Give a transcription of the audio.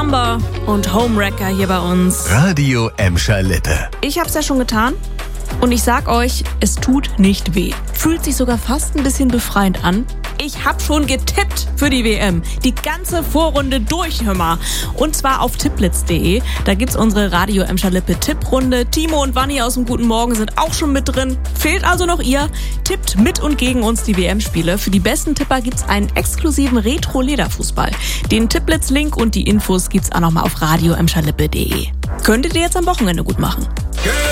Number und Homewrecker hier bei uns. Radio Emscher Lippe. Ich hab's ja schon getan und ich sag euch, es tut nicht weh. Fühlt sich sogar fast ein bisschen befreiend an. Ich hab schon getippt für die WM. Die ganze Vorrunde durch, hör mal. Und zwar auf tipplitz.de. Da gibt's unsere Radio Emscher Lippe Tipprunde. Timo und Wanni aus dem Guten Morgen sind auch schon mit drin. Fehlt also noch ihr. Tippt mit und gegen uns die WM-Spiele. Für die besten Tipper gibt's einen exklusiven Retro-Lederfußball. Den Tipplitz-Link und die Infos gibt's auch nochmal auf radioemscherlippe.de. Könntet ihr jetzt am Wochenende gut machen.